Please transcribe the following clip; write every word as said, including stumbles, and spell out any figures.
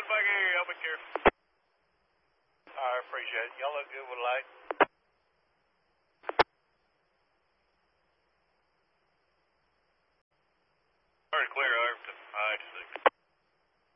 if I can hear you. I'll be careful. I appreciate it. Y'all look good with light. Already clear, Overton. I six.